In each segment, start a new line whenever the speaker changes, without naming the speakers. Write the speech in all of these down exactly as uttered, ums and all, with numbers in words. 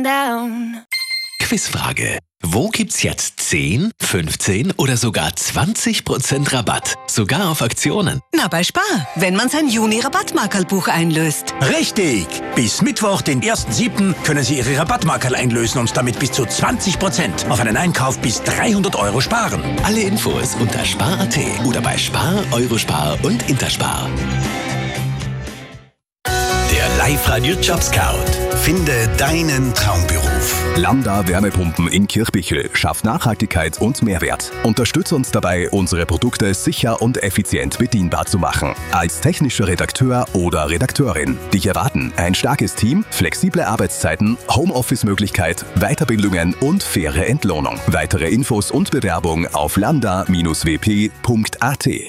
down.
Quizfrage. Wo gibt's jetzt zehn, fünfzehn oder sogar zwanzig Prozent Rabatt? Sogar auf Aktionen.
Na, bei Spar, wenn man sein Juni-Rabattmarkerlbuch einlöst.
Richtig! Bis Mittwoch, den ersten siebten können Sie Ihre Rabattmarkerl einlösen und damit bis zu zwanzig Prozent auf einen Einkauf bis dreihundert Euro sparen.
Alle Infos unter spar punkt at oder bei Spar, Eurospar und Interspar.
Der Live-Radio Jobscout. Finde deinen Traumberuf.
Lambda Wärmepumpen in Kirchbichel schafft Nachhaltigkeit und Mehrwert. Unterstütze uns dabei, unsere Produkte sicher und effizient bedienbar zu machen. Als technischer Redakteur oder Redakteurin. Dich erwarten ein starkes Team, flexible Arbeitszeiten, Homeoffice-Möglichkeit, Weiterbildungen und faire Entlohnung. Weitere Infos und Bewerbung auf lambda w p punkt a t.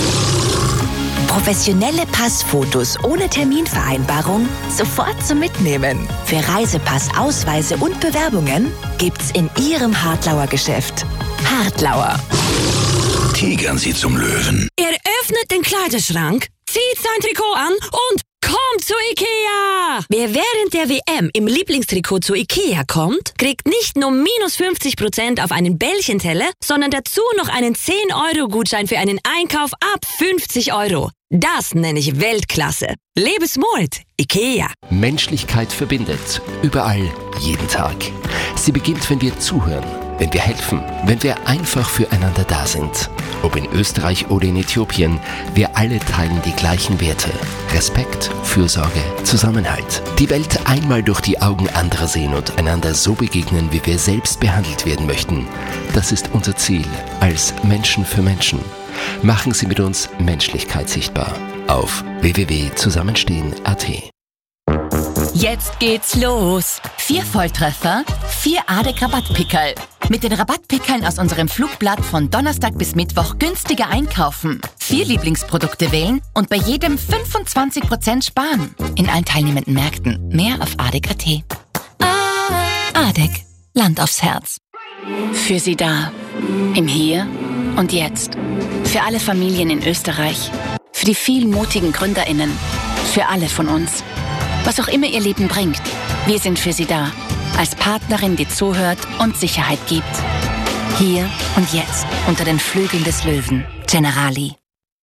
Professionelle Passfotos ohne Terminvereinbarung sofort zum Mitnehmen. Für Reisepass, Ausweise und Bewerbungen gibt's in Ihrem Hartlauer Geschäft. Hartlauer.
Tigern Sie zum Löwen.
Er öffnet den Kleiderschrank, zieht sein Trikot an und kommt zu Ikea! Wer während der W M im Lieblingstrikot zu Ikea kommt, kriegt nicht nur minus fünfzig Prozent auf einen Bällchenteller, sondern dazu noch einen zehn Euro Gutschein für einen Einkauf ab fünfzig Euro. Das nenne ich Weltklasse. Lebe smart, Ikea.
Menschlichkeit verbindet. Überall, jeden Tag. Sie beginnt, wenn wir zuhören, wenn wir helfen, wenn wir einfach füreinander da sind. Ob in Österreich oder in Äthiopien, wir alle teilen die gleichen Werte. Respekt, Fürsorge, Zusammenhalt. Die Welt einmal durch die Augen anderer sehen und einander so begegnen, wie wir selbst behandelt werden möchten. Das ist unser Ziel als Menschen für Menschen. Machen Sie mit uns Menschlichkeit sichtbar auf w w w punkt zusammenstehen punkt a t.
Jetzt geht's los. Vier Volltreffer, vier A D E C-Rabattpickerl. Mit den Rabattpickerln aus unserem Flugblatt von Donnerstag bis Mittwoch günstiger einkaufen. Vier Lieblingsprodukte wählen und bei jedem fünfundzwanzig Prozent sparen. In allen teilnehmenden Märkten. Mehr auf A D E C punkt a t. A D E C. Land aufs Herz. Für Sie da. Im Hier und Jetzt. Für alle Familien in Österreich. Für die vielen mutigen GründerInnen. Für alle von uns. Was auch immer Ihr Leben bringt, wir sind für Sie da. Als Partnerin, die zuhört und Sicherheit gibt. Hier und jetzt, unter den Flügeln des Löwen. Generali.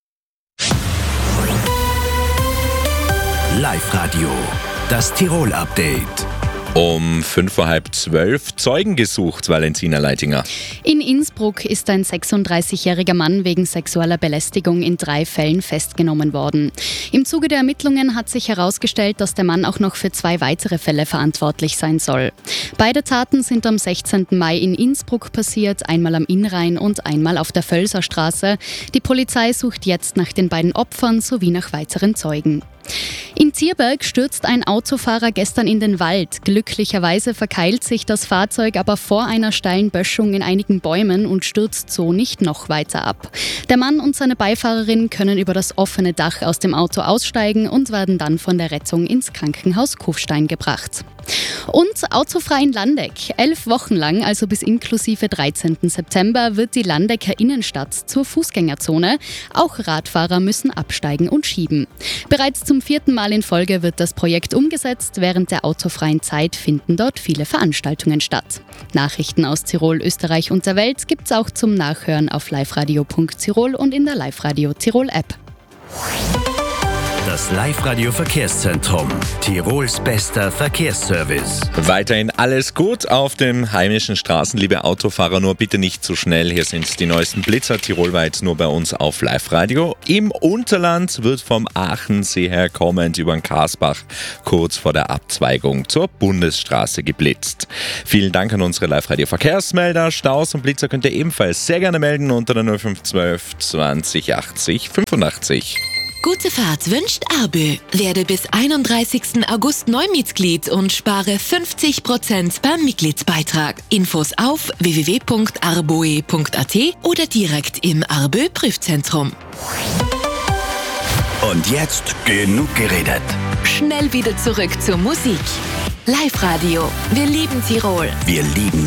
Live-Radio. Das Tirol-Update.
Um fünf vor halb zwölf Zeugen gesucht, Valentina Leitinger.
In Innsbruck ist ein sechsunddreißigjähriger Mann wegen sexueller Belästigung in drei Fällen festgenommen worden. Im Zuge der Ermittlungen hat sich herausgestellt, dass der Mann auch noch für zwei weitere Fälle verantwortlich sein soll. Beide Taten sind am sechzehnten Mai in Innsbruck passiert, einmal am Innrhein und einmal auf der Völserstraße. Die Polizei sucht jetzt nach den beiden Opfern sowie nach weiteren Zeugen. In Zierberg stürzt ein Autofahrer gestern in den Wald. Glücklicherweise verkeilt sich das Fahrzeug aber vor einer steilen Böschung in einigen Bäumen und stürzt so nicht noch weiter ab. Der Mann und seine Beifahrerin können über das offene Dach aus dem Auto aussteigen und werden dann von der Rettung ins Krankenhaus Kufstein gebracht. Und autofrei in Landeck. Elf Wochen lang, also bis inklusive dreizehnten September, wird die Landecker Innenstadt zur Fußgängerzone. Auch Radfahrer müssen absteigen und schieben. Bereits zum vierten Mal in Folge wird das Projekt umgesetzt. Während der autofreien Zeit finden dort viele Veranstaltungen statt. Nachrichten aus Tirol, Österreich und der Welt gibt's auch zum Nachhören auf liveradio punkt tirol und in der Live-Radio Tirol App.
Das Live-Radio Verkehrszentrum. Tirols bester Verkehrsservice.
Weiterhin alles gut auf den heimischen Straßen, liebe Autofahrer, nur bitte nicht zu schnell. Hier sind die neuesten Blitzer, tirolweit nur bei uns auf Live-Radio. Im Unterland wird vom Aachensee her kommend über den Karsbach kurz vor der Abzweigung zur Bundesstraße geblitzt. Vielen Dank an unsere Live-Radio Verkehrsmelder. Staus und Blitzer könnt ihr ebenfalls sehr gerne melden unter der null fünf zwölf zwanzig achtzig fünfundachtzig.
Gute Fahrt wünscht Arbö. Werde bis einunddreißigsten August Neumitglied und spare fünfzig Prozent beim Mitgliedsbeitrag. Infos auf w w w punkt arboe punkt a t oder direkt im Arbö Prüfzentrum.
Und jetzt genug geredet.
Schnell wieder zurück zur Musik. Live-Radio. Wir lieben Tirol.
Wir lieben